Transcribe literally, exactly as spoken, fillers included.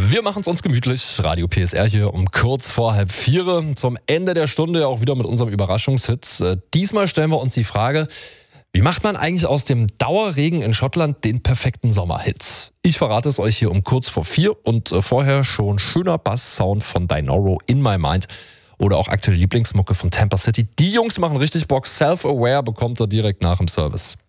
Wir machen es uns gemütlich. Radio P S R hier um kurz vor halb vier. Zum Ende der Stunde auch wieder mit unserem Überraschungshit. Diesmal stellen wir uns die Frage, wie macht man eigentlich aus dem Dauerregen in Schottland den perfekten Sommerhit? Ich verrate es euch hier um kurz vor vier und vorher schon schöner Bass-Sound von Dynoro in My Mind oder auch aktuelle Lieblingsmucke von Tampa City. Die Jungs machen richtig Bock. Self-Aware bekommt ihr direkt nach dem Service.